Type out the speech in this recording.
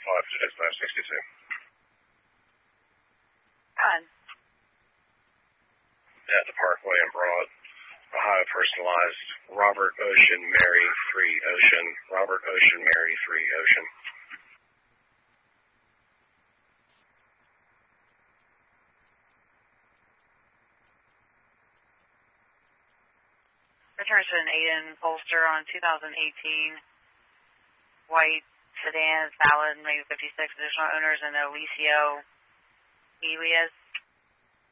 today's 562. Fine. At the Parkway in Broad, Ohio, personalized. Robert Ocean, Mary, 3 Ocean. Robert Ocean, Mary, 3 Ocean. Returns to an Aiden Polster on 2018 white sedan, valid, maybe 56 additional owners, and Alicio Elias.